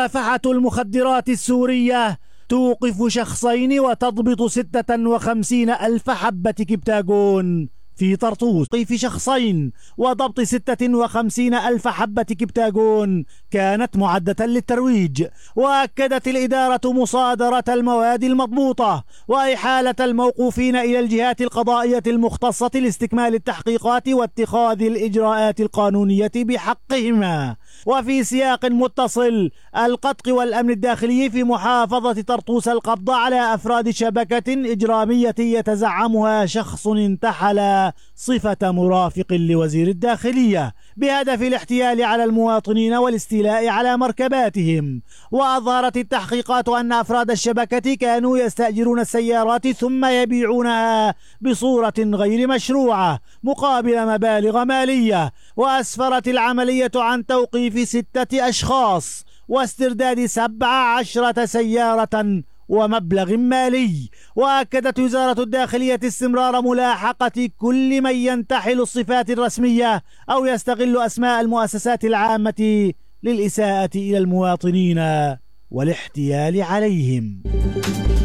مكافحة المخدرات السورية توقف شخصين وتضبط 56 ألف حبة كبتاغون في طرطوس. في شخصين وضبط 56 ألف حبة كبتاغون كانت معدة للترويج. وأكدت الإدارة مصادرة المواد المضبوطة وإحالة الموقوفين إلى الجهات القضائية المختصة لاستكمال التحقيقات واتخاذ الإجراءات القانونية بحقهما. وفي سياق متصل، القطق والأمن الداخلي في محافظة طرطوس القبض على أفراد شبكة إجرامية يتزعمها شخص انتحل صفة مرافق لوزير الداخلية بهدف الاحتيال على المواطنين والاستيلاء على مركباتهم. وأظهرت التحقيقات أن أفراد الشبكة كانوا يستأجرون السيارات ثم يبيعونها بصورة غير مشروعة مقابل مبالغ مالية. وأسفرت العملية عن توقيف 6 أشخاص واسترداد 17 سيارة ومبلغ مالي. وأكدت وزارة الداخلية استمرار ملاحقة كل من ينتحل الصفات الرسمية أو يستغل أسماء المؤسسات العامة للإساءة إلى المواطنين والاحتيال عليهم.